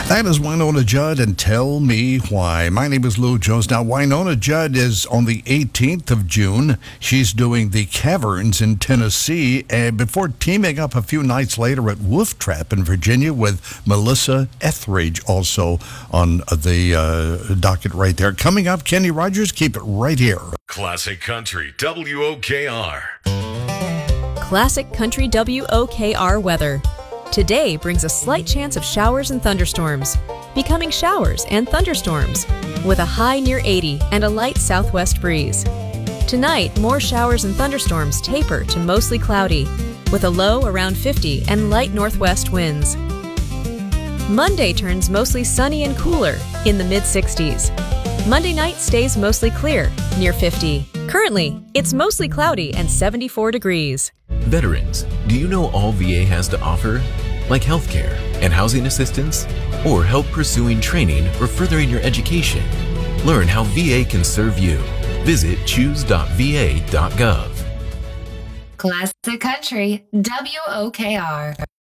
That is Wynonna Judd, and Tell Me Why. My name is Lou Jones. Now, Wynonna Judd is on the 18th of June. She's doing the Caverns in Tennessee, before teaming up a few nights later at Wolf Trap in Virginia with Melissa Etheridge, also on the docket right there. Coming up, Kenny Rogers. Keep it right here. Classic Country WOKR. Classic Country WOKR weather. Today brings a slight chance of showers and thunderstorms, becoming showers and thunderstorms, with a high near 80 and a light southwest breeze. Tonight, more showers and thunderstorms taper to mostly cloudy, with a low around 50 and light northwest winds. Monday turns mostly sunny and cooler in the mid-60s. Monday night stays mostly clear, near 50. Currently, it's mostly cloudy and 74 degrees. Veterans, do you know all VA has to offer? Like healthcare and housing assistance, or help pursuing training or furthering your education? Learn how VA can serve you. Visit choose.va.gov. Classic Country WOKR.